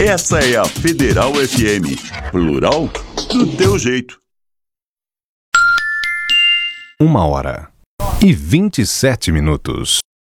Essa é a Federal FM, plural do teu jeito. 1h27.